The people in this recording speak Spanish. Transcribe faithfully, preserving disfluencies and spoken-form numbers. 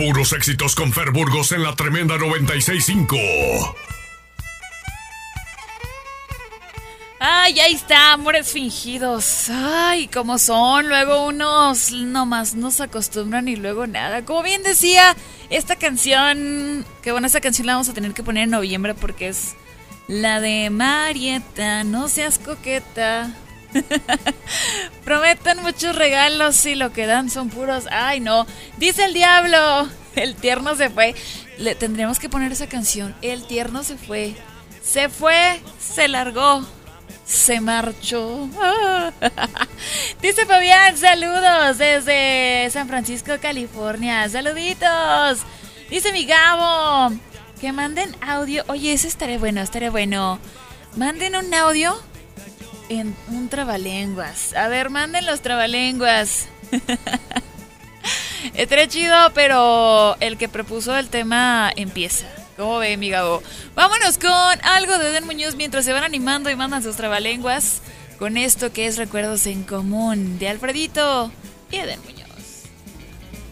puros éxitos con Fer Burgos en la tremenda noventa y seis punto cinco. Ay, ahí está, amores fingidos. Ay, como son, luego unos nomás no se acostumbran y luego nada. Como bien decía, esta canción, que bueno, esta canción la vamos a tener que poner en noviembre porque es la de Marieta, no seas coqueta. Prometan muchos regalos y lo que dan son puros. Ay, no, dice el diablo, el tierno se fue. Le tendríamos que poner esa canción. El tierno se fue, se fue, se largó, se marchó. Dice Fabián, saludos desde San Francisco, California. Saluditos. Dice mi Gabo, que manden audio. Oye, ese estaría bueno, estaría bueno. Manden un audio en un trabalenguas. A ver, manden los trabalenguas. Estaría chido, pero el que propuso el tema empieza. ¿Cómo ve, mi Gabo? Vámonos con algo de Eden Muñoz mientras se van animando y mandan sus trabalenguas con esto que es Recuerdos en Común de Alfredito y Eden Muñoz.